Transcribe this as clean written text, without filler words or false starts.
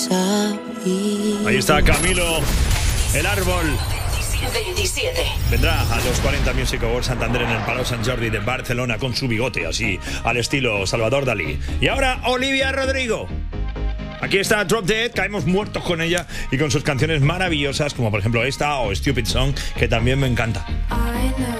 Ahí está Camilo, El Árbol. 27. Vendrá a los 40 Music Awards Santander en el Palau Sant Jordi de Barcelona con su bigote así, al estilo Salvador Dalí. Y ahora Olivia Rodrigo. Aquí está Drop Dead, caemos muertos con ella y con sus canciones maravillosas, como por ejemplo esta o Stupid Song, que también me encanta.